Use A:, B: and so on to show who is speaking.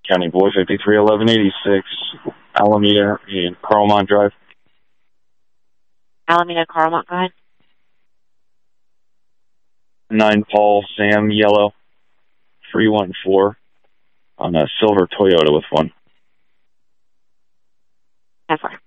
A: County Boy 53, 1186, Alameda and Carlmont Drive.
B: Alameda, Carlmont, go ahead.
A: 9 Paul Sam Yellow 314 on a silver Toyota with one.
B: 10-4.